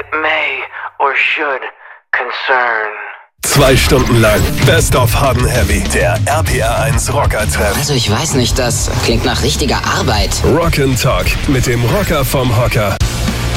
may or should concern. 2 Stunden lang Best of Hard and Heavy, der RPR1 Rocker-Treff. Also ich weiß nicht, das klingt nach richtiger Arbeit. Rock and Talk mit dem Rocker vom Hocker.